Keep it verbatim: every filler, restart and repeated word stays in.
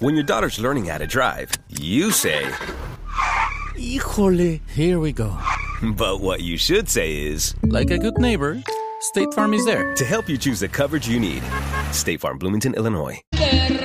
When your daughter's learning how to drive, you say, Híjole, here we go. But what you should say is, like a good neighbor, State Farm is there to help you choose the coverage you need. State Farm, Bloomington, Illinois.